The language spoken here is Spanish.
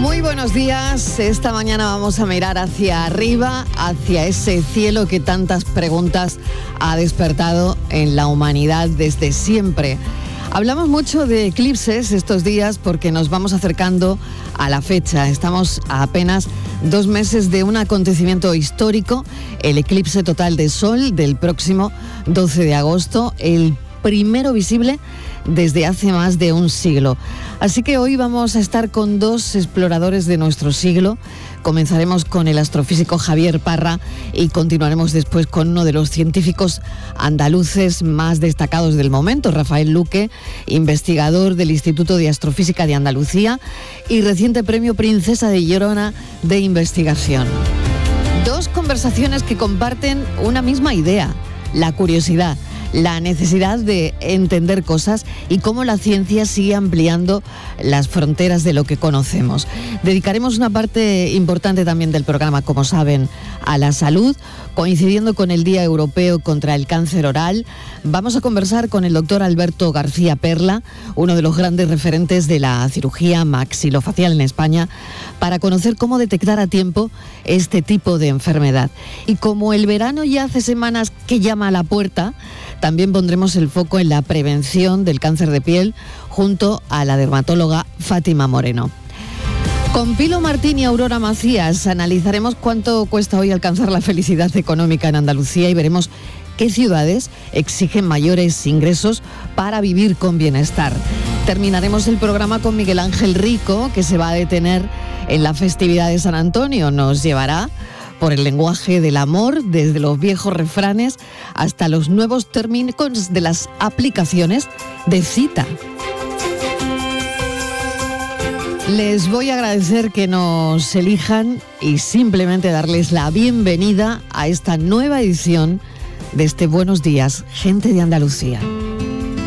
Muy buenos días. Esta mañana vamos a mirar hacia arriba, hacia ese cielo que tantas preguntas ha despertado en la humanidad desde siempre. Hablamos mucho de eclipses estos días porque nos vamos acercando a la fecha. Estamos a apenas 2 meses de un acontecimiento histórico, el eclipse total de Sol del próximo 12 de agosto, el primero visible desde hace más de un siglo. Así que hoy vamos a estar con 2 exploradores de nuestro siglo. Comenzaremos con el astrofísico Javier Parra y continuaremos después con uno de los científicos andaluces más destacados del momento, Rafael Luque, investigador del Instituto de Astrofísica de Andalucía y reciente premio Princesa de Gerona de investigación. 2 conversaciones que comparten una misma idea, la curiosidad, la necesidad de entender cosas y cómo la ciencia sigue ampliando las fronteras de lo que conocemos. Dedicaremos una parte importante también del programa, como saben, a la salud, coincidiendo con el Día Europeo contra el Cáncer Oral. Vamos a conversar con el doctor Alberto García Perla, uno de los grandes referentes de la cirugía maxilofacial en España, para conocer cómo detectar a tiempo este tipo de enfermedad. Y como el verano ya hace semanas que llama a la puerta, también pondremos el foco en la prevención del cáncer de piel junto a la dermatóloga Fátima Moreno. Con Pilo Martín y Aurora Macías analizaremos cuánto cuesta hoy alcanzar la felicidad económica en Andalucía y veremos qué ciudades exigen mayores ingresos para vivir con bienestar. Terminaremos el programa con Miguel Ángel Rico, que se va a detener en la festividad de San Antonio. Nos llevará por el lenguaje del amor, desde los viejos refranes hasta los nuevos términos de las aplicaciones de cita. Les voy a agradecer que nos elijan y simplemente darles la bienvenida a esta nueva edición de este Buenos Días, gente de Andalucía.